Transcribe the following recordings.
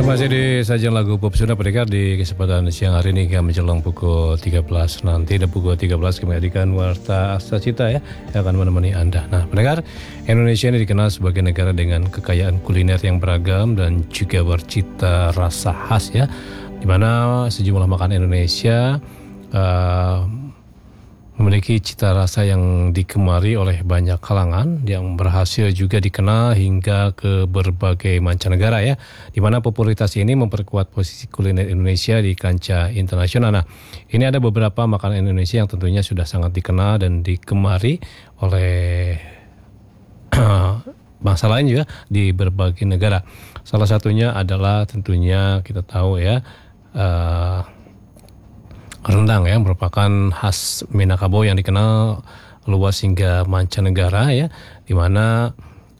Masih di sajian lagu pop sudah pendengar di kesempatan siang hari ini kami menjelang pukul 13 nanti dan pukul 13 kami hadirkan Warta Asa Cita ya yang akan menemani Anda. Nah pendengar, Indonesia ini dikenal sebagai negara dengan kekayaan kuliner yang beragam dan juga bercita rasa khas ya, di mana sejumlah makanan Indonesia memiliki cita rasa yang digemari oleh banyak kalangan yang berhasil juga dikenal hingga ke berbagai mancanegara ya, di mana popularitas ini memperkuat posisi kuliner Indonesia di kancah internasional. Nah, ini ada beberapa makanan Indonesia yang tentunya sudah sangat dikenal dan digemari oleh bangsa lain juga di berbagai negara. Salah satunya adalah tentunya kita tahu ya, rendang ya, merupakan khas Minangkabau yang dikenal luas hingga mancanegara ya, di mana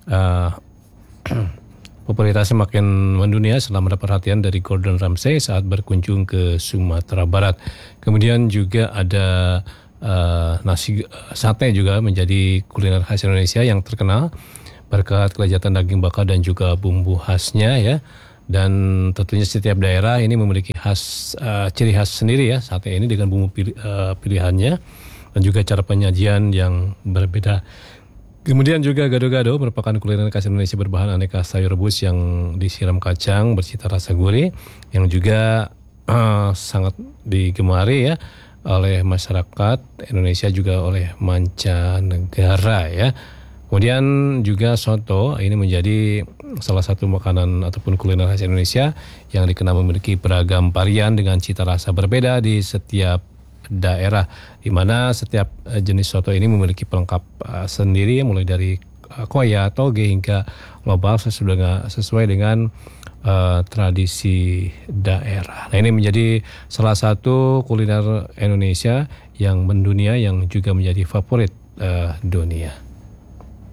popularitasnya makin mendunia setelah mendapat perhatian dari Gordon Ramsay saat berkunjung ke Sumatera Barat. Kemudian juga ada nasi sate juga menjadi kuliner khas Indonesia yang terkenal berkat kelezatan daging bakar dan juga bumbu khasnya ya. Dan tentunya setiap daerah ini memiliki ciri khas sendiri ya sate ini dengan bumbu pilihannya dan juga cara penyajian yang berbeda. Kemudian juga gado-gado merupakan kuliner khas Indonesia berbahan aneka sayur rebus yang disiram kacang bercita rasa gurih yang juga sangat digemari ya oleh masyarakat Indonesia juga oleh mancanegara ya. Kemudian juga soto ini menjadi salah satu makanan ataupun kuliner khas Indonesia yang dikenal memiliki beragam varian dengan cita rasa berbeda di setiap daerah, di mana setiap jenis soto ini memiliki pelengkap sendiri mulai dari koya, toge hingga lobak sesuai dengan tradisi daerah. Nah ini menjadi salah satu kuliner Indonesia yang mendunia yang juga menjadi favorit dunia.